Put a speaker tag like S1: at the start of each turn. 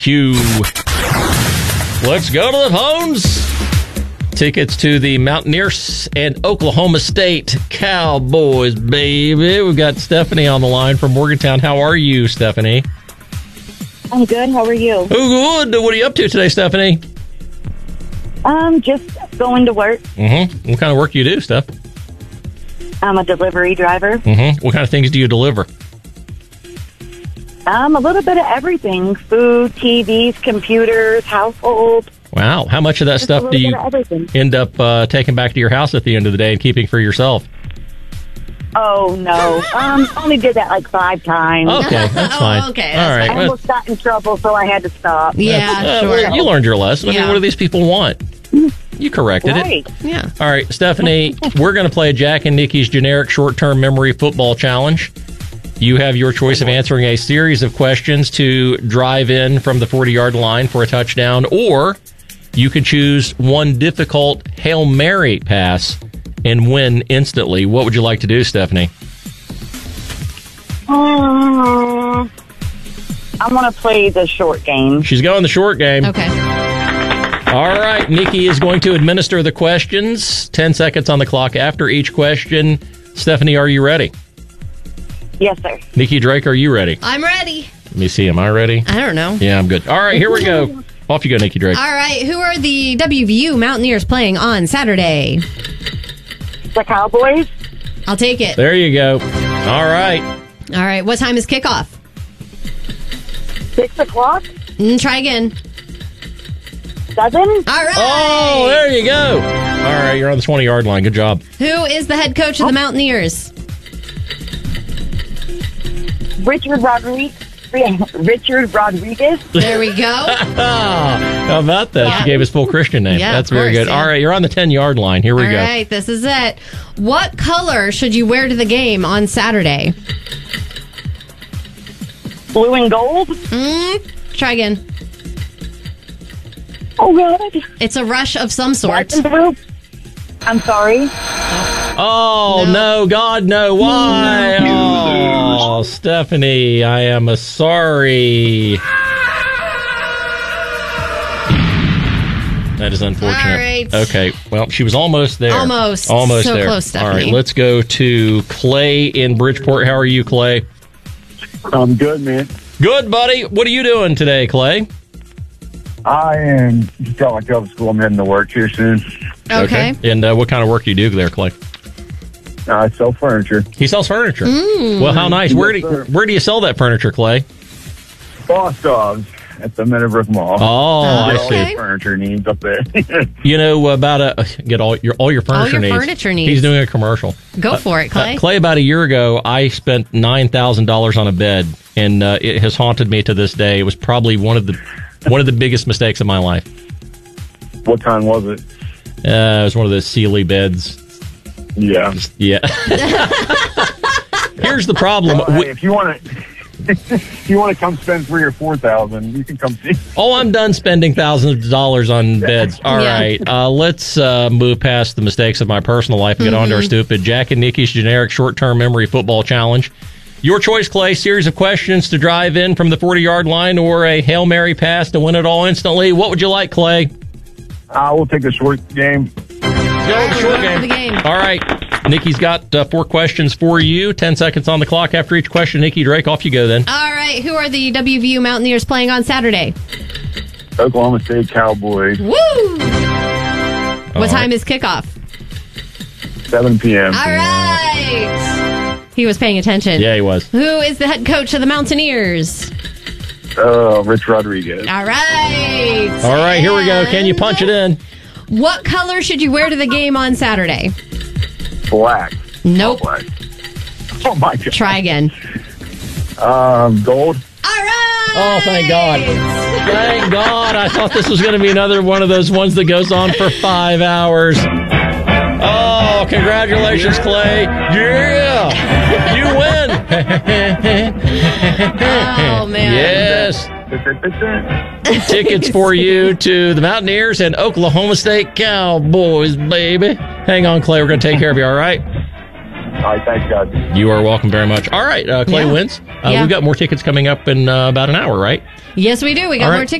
S1: Q. Let's go to the phones. Tickets to the Mountaineers and Oklahoma State Cowboys, baby. We've got Stephanie on the line from Morgantown. How are you, Stephanie?
S2: I'm good. How are you?
S1: Oh, good. What are you up to today, Stephanie?
S2: Just going to work.
S1: Mm-hmm. What kind of work do you do, Steph?
S2: I'm a delivery driver.
S1: Mm-hmm. What kind of things do you deliver?
S2: A little bit of everything. Food, TVs, computers, household.
S1: Wow. How much of that stuff do you end up taking back to your house at the end of the day and keeping for yourself?
S2: Oh, no. Only did that like 5 times.
S1: Okay, that's fine.
S3: Okay.
S1: All right.
S2: I almost got in trouble, so I had to stop.
S3: Yeah, sure.
S1: Well, you learned your lesson. I mean,
S3: Yeah.
S1: what do these people want? You corrected
S2: Right.
S1: it.
S3: Yeah.
S1: All right, Stephanie, we're going to play Jack and Nikki's generic short-term memory football challenge. You have your choice of answering a series of questions to drive in from the 40-yard line for a touchdown, or you can choose one difficult Hail Mary pass and win instantly. What would you like to do, Stephanie?
S2: I want to play the short game.
S1: She's going the short game.
S3: Okay.
S1: All right, Nikki is going to administer the questions. 10 seconds on the clock after each question. Stephanie, are you ready?
S2: Yes, sir.
S1: Nikki Drake, are you ready?
S3: I'm ready.
S1: Let me see. Am I ready?
S3: I don't know.
S1: Yeah, I'm good. All right, here we go. Off you go, Nikki Drake.
S3: All right. Who are the WVU Mountaineers playing on Saturday?
S2: The Cowboys?
S3: I'll take it.
S1: There you go. All right.
S3: All right. What time is kickoff?
S2: 6 o'clock?
S3: Try again.
S2: 7?
S3: All right.
S1: Oh, there you go. All right, you're on the 20-yard line. Good job.
S3: Who is the head coach of the Mountaineers?
S2: Richard Rodriguez.
S3: There we go.
S1: How about that?
S3: Yeah.
S1: She gave his full Christian name.
S3: Yeah,
S1: That's
S3: of
S1: very
S3: course,
S1: good.
S3: yeah.
S1: All right, you're on the 10-yard line. Here we
S3: All
S1: go.
S3: right. This is it. What color should you wear to the game on Saturday?
S2: Blue and gold?
S3: Try again.
S2: Oh, God.
S3: It's a rush of some sort.
S2: White and blue? I'm sorry.
S1: Oh, no, God, no. Why? Oh, Stephanie, I am sorry. That is unfortunate.
S3: All right.
S1: Okay, well, she was almost there.
S3: Almost.
S1: Almost
S3: So
S1: there.
S3: close, Stephanie.
S1: All right, let's go to Clay in Bridgeport. How are you, Clay?
S4: I'm good, man.
S1: Good, buddy. What are you doing today, Clay?
S4: I am just got my job at school. I'm heading to work here soon.
S3: Okay.
S1: And what kind of work do you do there, Clay?
S4: I sell furniture.
S1: He sells furniture. Well, how nice. Where
S4: Yes,
S1: do you sell that furniture, Clay?
S4: Boss Dogs at the Meadowbrook Mall.
S1: Oh, I
S3: Okay.
S1: see.
S4: All the furniture needs up there.
S1: You know about get all your furniture needs.
S3: furniture needs.
S1: He's doing a commercial.
S3: Go for it, Clay.
S1: Clay, about a year ago, I spent $9,000 on a bed, and it has haunted me to this day. It was probably one of the biggest mistakes of my life.
S4: What kind was it?
S1: It was one of those Sealy beds.
S4: Yeah.
S1: Yeah. Here's the problem.
S4: Well, hey, if you want to. If you want to come spend $3,000 or $4,000, you can come see.
S1: Oh, I'm done spending thousands of dollars on beds. All
S3: Yeah.
S1: right. Let's move past the mistakes of my personal life and get on to our stupid Jack and Nikki's generic short-term memory football challenge. Your choice, Clay. Series of questions to drive in from the 40-yard line or a Hail Mary pass to win it all instantly. What would you like, Clay?
S4: We'll take the short game.
S1: Short
S3: Go for the game.
S1: All right. Nikki's got 4 questions for you. 10 seconds on the clock after each question. Nikki Drake, off you go then.
S3: All right. Who are the WVU Mountaineers playing on Saturday?
S4: Oklahoma State Cowboys,
S3: Woo! What time is kickoff?
S4: 7 p.m.
S3: All right. He was paying attention.
S1: Yeah, he was.
S3: Who is the head coach of the Mountaineers?
S4: Rich Rodriguez.
S3: All right.
S1: All right, here we go. Can you punch it in?
S3: What color should you wear to the game on Saturday?
S4: Black.
S3: Nope.
S4: Black. Oh, my God.
S3: Try again.
S4: Gold.
S3: All right.
S1: Oh, thank God. Thank God. I thought this was going to be another one of those ones that goes on for 5 hours. Oh, congratulations, Clay. Yeah. You win.
S3: Oh, man.
S1: Yes. Tickets for you to the Mountaineers and Oklahoma State Cowboys, baby. Hang on, Clay. We're going to take care of you, all right?
S4: All right, thanks, guys.
S1: You are welcome very much. All right, Clay
S3: Yeah.
S1: wins.
S3: Yeah.
S1: We've got more tickets coming up in about an hour, right?
S3: Yes, we do. We got
S1: All right.
S3: more tickets.